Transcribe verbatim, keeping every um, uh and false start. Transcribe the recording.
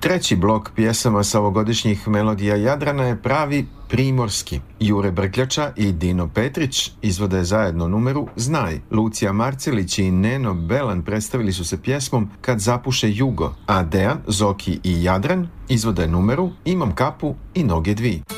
Treći blok pjesama sa ovogodišnjih Melodija Jadrana je pravi primorski. Jure Brkljača i Dino Petrić izvode zajedno numeru Znaj. Lucija Marcelić i Neno Belan predstavili su se pjesmom Kad zapuše jugo, a Dejan, Zoki i Jadran izvode numeru Imam kapu i noge dvi.